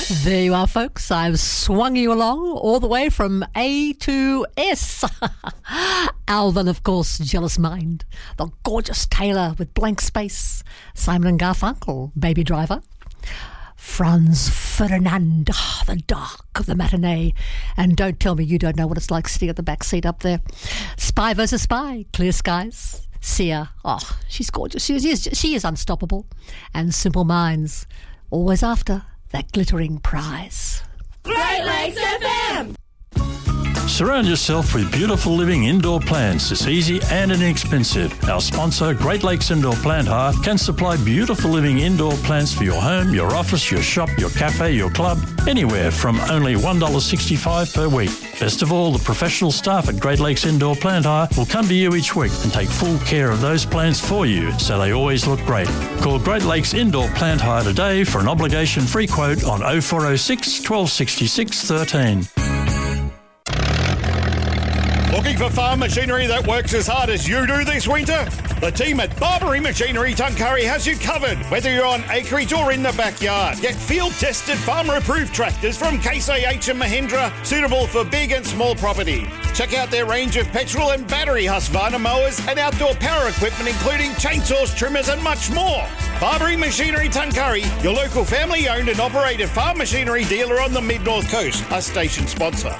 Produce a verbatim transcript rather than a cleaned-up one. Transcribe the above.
There you are, folks. I've swung you along all the way from A to S. Alvin, of course, Jealous Mind. The gorgeous Taylor with Blank Space. Simon and Garfunkel, Baby Driver. Franz Ferdinand, oh, The Dark of the Matinee. And don't tell me you don't know what it's like sitting at the back seat up there. Spy versus Spy, Clear Skies. Sia, oh, she's gorgeous. She is, she is unstoppable. And Simple Minds, always after that glittering prize. Great Lakes F M! Surround yourself with beautiful living indoor plants. It's easy and inexpensive. Our sponsor, Great Lakes Indoor Plant Hire, can supply beautiful living indoor plants for your home, your office, your shop, your cafe, your club, anywhere from only one dollar sixty-five per week. Best of all, the professional staff at Great Lakes Indoor Plant Hire will come to you each week and take full care of those plants for you so they always look great. Call Great Lakes Indoor Plant Hire today for an obligation-free quote on oh four oh six, one two six six, one three. Looking for farm machinery that works as hard as you do this winter? The team at Barbary Machinery Tuncurry has you covered, whether you're on acreage or in the backyard. Get field-tested, farmer-approved tractors from Case A H and Mahindra, suitable for big and small property. Check out their range of petrol and battery Husqvarna mowers and outdoor power equipment, including chainsaws, trimmers and much more. Barbary Machinery Tuncurry, your local family-owned and operated farm machinery dealer on the Mid-North Coast, a station sponsor.